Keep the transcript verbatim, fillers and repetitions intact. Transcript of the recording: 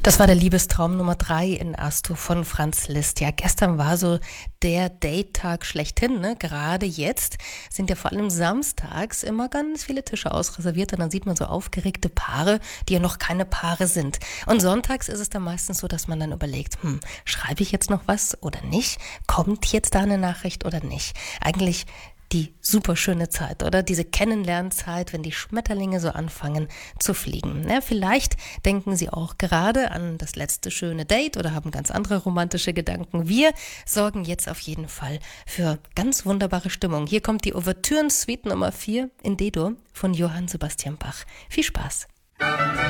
Das war der Liebestraum Nummer drei in Asto von Franz Liszt. Ja, gestern war so der Date-Tag schlechthin, ne? Gerade jetzt sind ja vor allem samstags immer ganz viele Tische ausreserviert und dann sieht man so aufgeregte Paare, die ja noch keine Paare sind. Und sonntags ist es dann meistens so, dass man dann überlegt, hm, schreibe ich jetzt noch was oder nicht? Kommt jetzt da eine Nachricht oder nicht? Eigentlich die super schöne Zeit, oder? Diese Kennenlernzeit, wenn die Schmetterlinge so anfangen zu fliegen. Ja, vielleicht denken Sie auch gerade an das letzte schöne Date oder haben ganz andere romantische Gedanken. Wir sorgen jetzt auf jeden Fall für ganz wunderbare Stimmung. Hier kommt die Ouvertüren-Suite Nummer vier in D-Dur von Johann Sebastian Bach. Viel Spaß!